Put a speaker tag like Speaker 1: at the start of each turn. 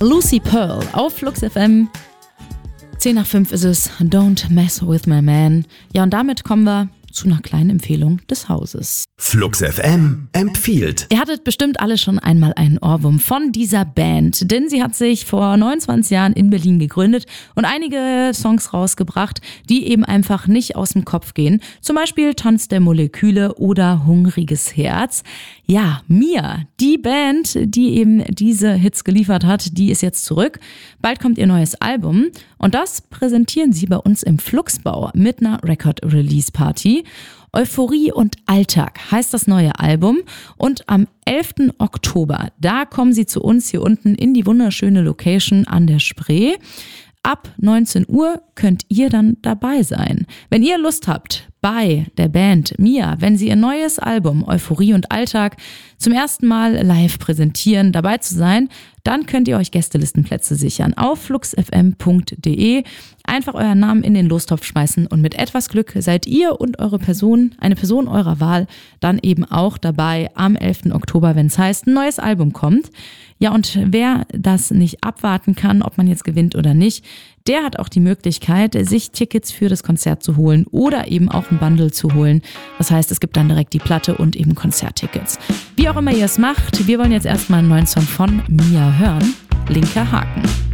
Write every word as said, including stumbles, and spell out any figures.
Speaker 1: Lucy Pearl auf Flux F M. zehn nach fünf ist es. Don't mess with my man. Ja, und damit kommen wir zu einer kleinen Empfehlung des Hauses.
Speaker 2: Flux F M empfiehlt.
Speaker 1: Ihr hattet bestimmt alle schon einmal einen Ohrwurm von dieser Band, denn sie hat sich vor neunundzwanzig Jahren in Berlin gegründet und einige Songs rausgebracht, die eben einfach nicht aus dem Kopf gehen. Zum Beispiel Tanz der Moleküle oder Hungriges Herz. Ja, Mia, die Band, die eben diese Hits geliefert hat, die ist jetzt zurück. Bald kommt ihr neues Album und das präsentieren sie bei uns im Fluxbau mit einer Record-Release-Party. Euphorie und Alltag heißt das neue Album und am elften Oktober, da kommen sie zu uns hier unten in die wunderschöne Location an der Spree. Ab neunzehn Uhr könnt ihr dann dabei sein. Wenn ihr Lust habt, bei der Band Mia, wenn sie ihr neues Album Euphorie und Alltag zum ersten Mal live präsentieren, dabei zu sein, dann könnt ihr euch Gästelistenplätze sichern auf flux f m punkt d e. Einfach euren Namen in den Lostopf schmeißen und mit etwas Glück seid ihr und eure Person, eine Person eurer Wahl, dann eben auch dabei am elften Oktober, wenn es heißt, ein neues Album kommt. Ja, und wer das nicht abwarten kann, ob man jetzt gewinnt oder nicht, der hat auch die Möglichkeit, sich Tickets für das Konzert zu holen oder eben auch ein Bundle zu holen. Das heißt, es gibt dann direkt die Platte und eben Konzerttickets. Wie auch immer ihr es macht, wir wollen jetzt erstmal einen neuen Song von Mia hören. Linker Haken.